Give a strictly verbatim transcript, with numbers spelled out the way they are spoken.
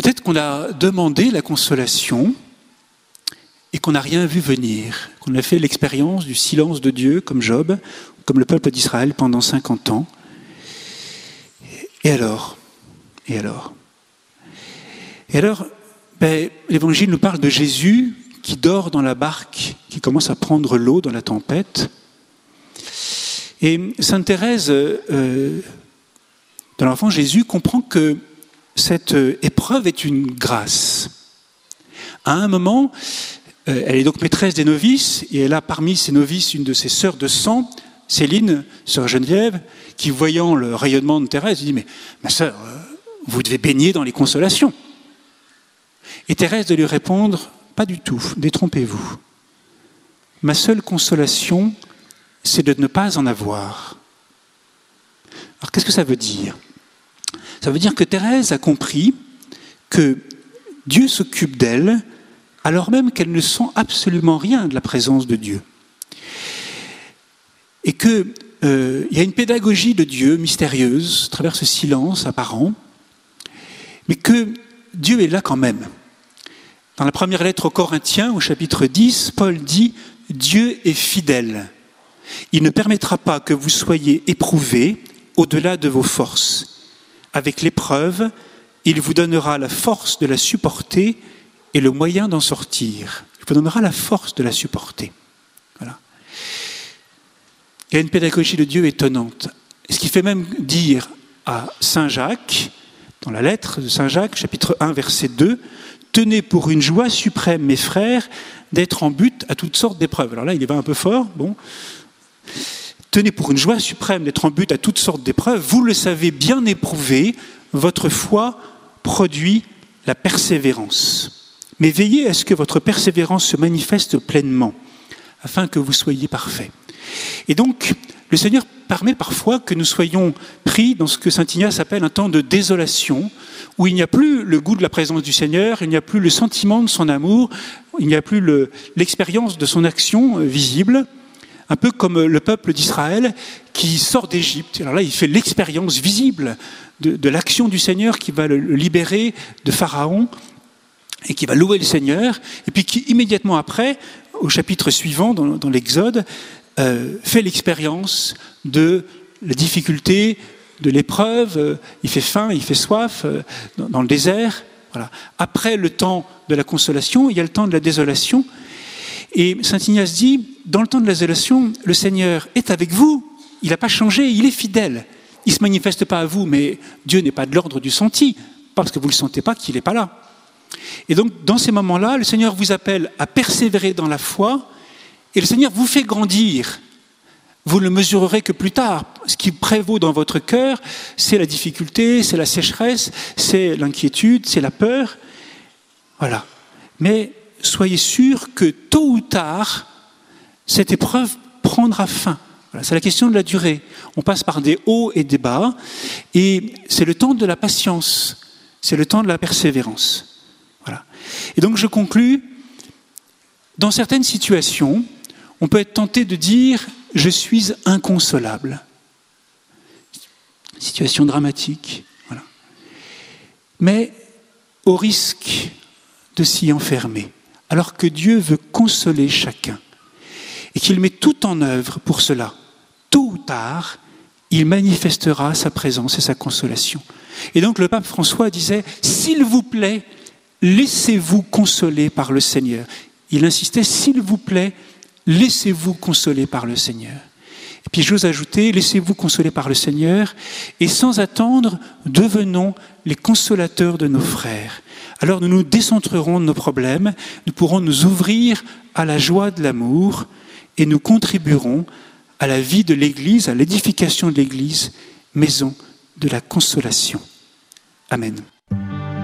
Peut-être qu'on a demandé la consolation et qu'on n'a rien vu venir, qu'on a fait l'expérience du silence de Dieu, comme Job, comme le peuple d'Israël pendant cinquante ans. Et alors ? Et alors ? Et alors, ben, l'Évangile nous parle de Jésus qui dort dans la barque, qui commence à prendre l'eau dans la tempête. Et Sainte Thérèse, euh, dans l'enfant Jésus, comprend que cette épreuve est une grâce. À un moment, euh, elle est donc maîtresse des novices, et elle a parmi ses novices une de ses sœurs de sang, Céline, sœur Geneviève, qui, voyant le rayonnement de Thérèse, dit « Mais ma sœur, euh, vous devez baigner dans les consolations. » Et Thérèse de lui répondre « Pas du tout, détrompez-vous. Ma seule consolation, c'est de ne pas en avoir. » Alors qu'est-ce que ça veut dire ? Ça veut dire que Thérèse a compris que Dieu s'occupe d'elle alors même qu'elle ne sent absolument rien de la présence de Dieu. Et qu'il euh, y a une pédagogie de Dieu mystérieuse à travers ce silence apparent, mais que Dieu est là quand même. Dans la première lettre aux Corinthiens, au chapitre dix, Paul dit « Dieu est fidèle. Il ne permettra pas que vous soyez éprouvés au-delà de vos forces. Avec l'épreuve, il vous donnera la force de la supporter et le moyen d'en sortir. Il vous donnera la force de la supporter. » Voilà. Il y a une pédagogie de Dieu étonnante. Ce qui fait même dire à Saint Jacques, dans la lettre de Saint Jacques, chapitre un, verset deux, « Tenez pour une joie suprême, mes frères, d'être en butte à toutes sortes d'épreuves. » Alors là, il y va un peu fort, bon. « Tenez pour une joie suprême d'être en butte à toutes sortes d'épreuves. Vous le savez bien éprouvé, votre foi produit la persévérance. Mais veillez à ce que votre persévérance se manifeste pleinement, afin que vous soyez parfaits. » Et donc, le Seigneur permet parfois que nous soyons pris dans ce que saint Ignace appelle un temps de désolation, où il n'y a plus le goût de la présence du Seigneur, il n'y a plus le sentiment de son amour, il n'y a plus le, l'expérience de son action visible, un peu comme le peuple d'Israël qui sort d'Égypte. Alors là, il fait l'expérience visible de, de l'action du Seigneur qui va le, le libérer de Pharaon et qui va louer le Seigneur, et puis qui immédiatement après, au chapitre suivant, dans, dans l'Exode, Euh, fait l'expérience de la difficulté, de l'épreuve, euh, il fait faim, il fait soif, euh, dans, dans le désert. Voilà. Après le temps de la consolation, il y a le temps de la désolation. Et saint Ignace dit, dans le temps de la désolation, le Seigneur est avec vous, il n'a pas changé, il est fidèle. Il ne se manifeste pas à vous, mais Dieu n'est pas de l'ordre du senti, pas parce que vous ne le sentez pas qu'il n'est pas là. Et donc, dans ces moments-là, le Seigneur vous appelle à persévérer dans la foi. Et le Seigneur vous fait grandir. Vous ne le mesurerez que plus tard. Ce qui prévaut dans votre cœur, c'est la difficulté, c'est la sécheresse, c'est l'inquiétude, c'est la peur. Voilà. Mais soyez sûrs que tôt ou tard, cette épreuve prendra fin. Voilà. C'est la question de la durée. On passe par des hauts et des bas, et c'est le temps de la patience, c'est le temps de la persévérance. Voilà. Et donc je conclus, dans certaines situations, on peut être tenté de dire « je suis inconsolable ». Situation dramatique. Voilà. Mais au risque de s'y enfermer, alors que Dieu veut consoler chacun et qu'il met tout en œuvre pour cela, tôt ou tard, il manifestera sa présence et sa consolation. Et donc le pape François disait « s'il vous plaît, laissez-vous consoler par le Seigneur ». Il insistait « s'il vous plaît, laissez-vous consoler par le Seigneur ». Et puis j'ose ajouter « laissez-vous consoler par le Seigneur et sans attendre, devenons les consolateurs de nos frères. Alors nous nous décentrerons de nos problèmes, nous pourrons nous ouvrir à la joie de l'amour et nous contribuerons à la vie de l'Église, à l'édification de l'Église, maison de la consolation. » Amen.